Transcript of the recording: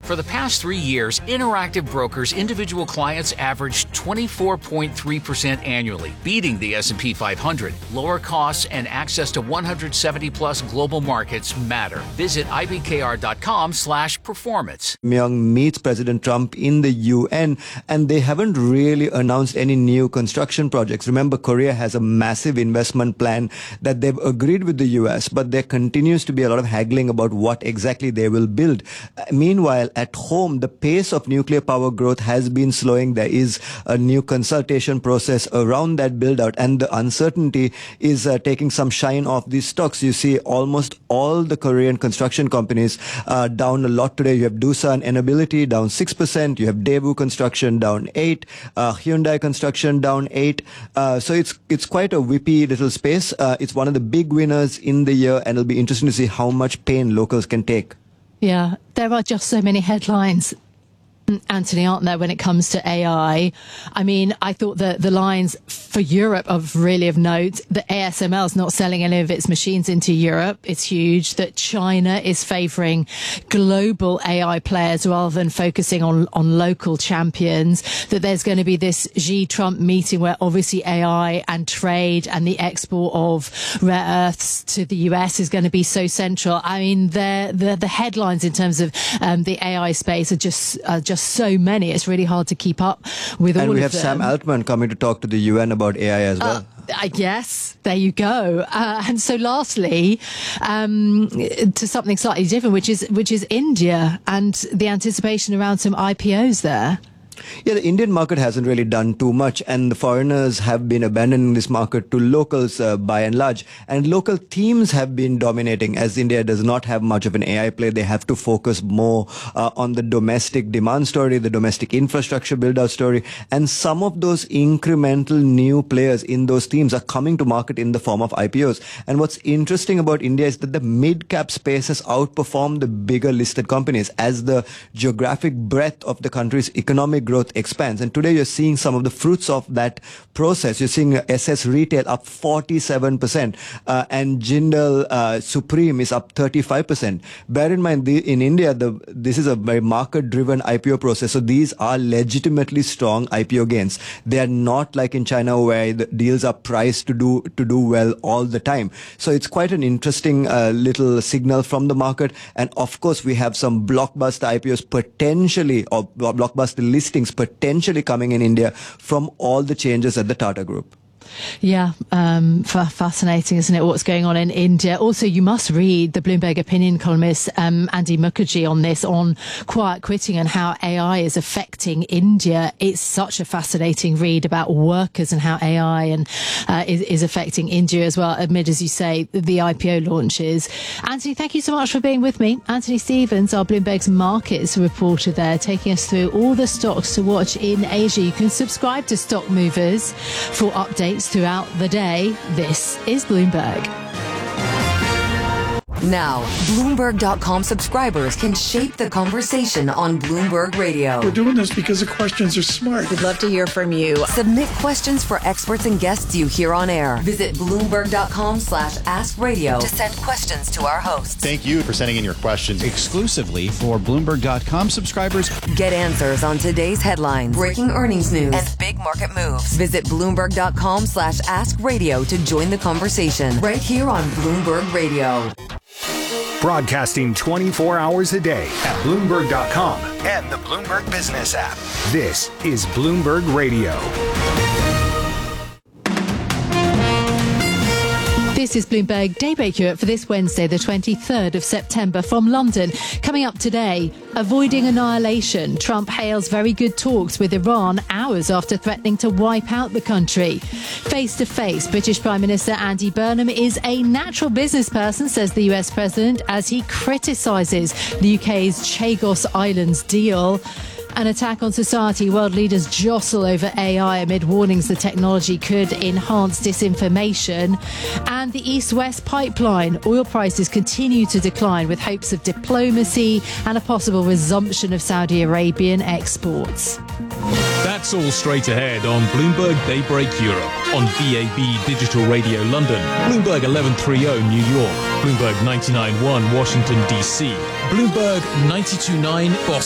For the past 3 years, Interactive Brokers individual clients averaged 24.3% annually, beating the S&P 500. Lower costs and access to 170-plus global markets matter. Visit ibkr.com/performance. Myung meets President Trump in the UN, and they haven't really announced any new construction projects. Remember, Korea has a massive investment plan that they've agreed with the US, but there continues to be a lot of haggling about what exactly they will build. Meanwhile, at home, the pace of nuclear power growth has been slowing. There is a new consultation process around that build out, and the uncertainty is taking some shine off these stocks. You see almost all the Korean construction companies down a lot today. You have Doosan Enability down 6%. You have Daewoo Construction down 8%. Hyundai Construction down 8%. So it's quite a whippy little space. It's one of the big winners in the year, and it'll be interesting to see how much pain locals can take. Yeah, there are just so many headlines, Anthony, aren't there, when it comes to AI? I mean, I thought that the lines for Europe of note, that ASML is not selling any of its machines into Europe. It's huge. That China is favouring global AI players rather than focusing on local champions. That there's going to be this Xi-Trump meeting where obviously AI and trade and the export of rare earths to the US is going to be so central. I mean, the headlines in terms of the AI space are just so many. It's really hard to keep up with all of them. And we have Sam Altman coming to talk to the UN about AI as well. I guess. There you go. And so lastly, to something slightly different, which is India and the anticipation around some IPOs there. Yeah, the Indian market hasn't really done too much, and the foreigners have been abandoning this market to locals by and large. And local teams have been dominating. As India does not have much of an AI play, they have to focus more on the domestic demand story, the domestic infrastructure build-out story. And some of those incremental new players in those teams are coming to market in the form of IPOs. And what's interesting about India is that the mid-cap space has outperformed the bigger listed companies as the geographic breadth of the country's economic growth expands. And today you're seeing some of the fruits of that process. You're seeing SS Retail up 47%, and Jindal Supreme is up 35%. Bear in mind, in India, this is a very market-driven IPO process. So these are legitimately strong IPO gains. They are not like in China where the deals are priced to do well all the time. So it's quite an interesting little signal from the market. And of course, we have some blockbuster IPOs potentially, or blockbuster listings potentially coming in India from all the changes at the Tata Group. Yeah, fascinating, isn't it, what's going on in India? Also, you must read the Bloomberg opinion columnist Andy Mukherjee on this, on quiet quitting and how AI is affecting India. It's such a fascinating read about workers and how AI is affecting India as well, amid, as you say, the IPO launches. Anthony, thank you so much for being with me. Anthony Stevens, our Bloomberg's markets reporter there, taking us through all the stocks to watch in Asia. You can subscribe to Stock Movers for updates throughout the day. This is Bloomberg. Now, Bloomberg.com subscribers can shape the conversation on Bloomberg Radio. We're doing this because the questions are smart. We'd love to hear from you. Submit questions for experts and guests you hear on air. Visit Bloomberg.com/AskRadio to send questions to our hosts. Thank you for sending in your questions exclusively for Bloomberg.com subscribers. Get answers on today's headlines, breaking earnings news, and big market moves. Visit Bloomberg.com/AskRadio to join the conversation right here on Bloomberg Radio. Broadcasting 24 hours a day at Bloomberg.com and the Bloomberg Business app. This is Bloomberg Radio. This is Bloomberg Daybreak Europe for this Wednesday, the 23rd of September from London. Coming up today, avoiding annihilation. Trump hails very good talks with Iran hours after threatening to wipe out the country. Face to face, British Prime Minister Andy Burnham is a natural business person, says the US President, as he criticises the UK's Chagos Islands deal. An attack on society. World leaders jostle over AI amid warnings the technology could enhance disinformation. And the East-West pipeline. Oil prices continue to decline with hopes of diplomacy and a possible resumption of Saudi Arabian exports. That's all straight ahead on Bloomberg Daybreak Europe on DAB Digital Radio London, Bloomberg 1130 New York, Bloomberg 99.1 Washington DC, Bloomberg 92.9 Boston.